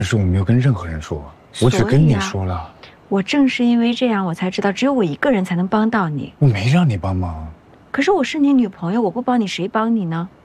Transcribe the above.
可是我没有跟任何人说，我只跟你说了。 我正是因为这样，我才知道只有我一个人才能帮到你。 我没让你帮忙。 可是我是你女朋友，我不帮你谁帮你呢？